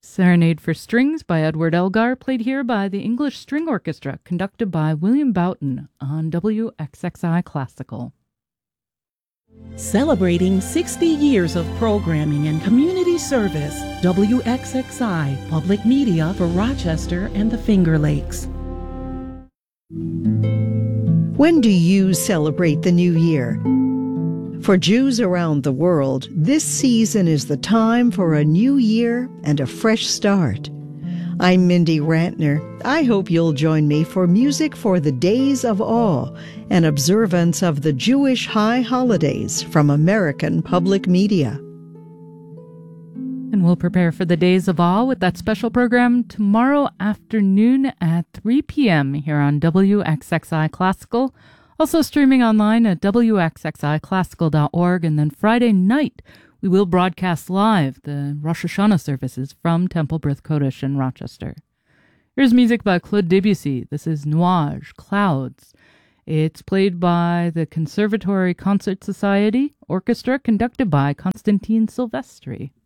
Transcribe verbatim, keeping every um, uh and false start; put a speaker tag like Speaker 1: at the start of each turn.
Speaker 1: Serenade for Strings by Edward Elgar, played here by the English String Orchestra, conducted by William Boughton on W X X I Classical.
Speaker 2: Celebrating sixty years of programming and community service, W X X I, public media for Rochester and the Finger Lakes.
Speaker 3: When do you celebrate the new year? For Jews around the world, this season is the time for a new year and a fresh start. I'm Mindy Rantner. I hope you'll join me for Music for the Days of Awe, an observance of the Jewish high holidays from American Public Media.
Speaker 1: And we'll prepare for the Days of Awe with that special program tomorrow afternoon at three p.m. here on W X X I Classical. Also streaming online at W X X I classical dot org. And then Friday night, we will broadcast live the Rosh Hashanah services from Temple Brit Kodesh in Rochester. Here's music by Claude Debussy. This is Nuage, Clouds. It's played by the Conservatory Concert Society Orchestra, conducted by Constantine Silvestri.